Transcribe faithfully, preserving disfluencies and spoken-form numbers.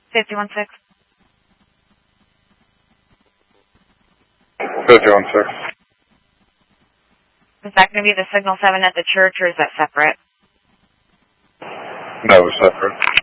fifty-one six. fifty-one six. Is that going to be the Signal seven at the church, or is that separate? That was separate.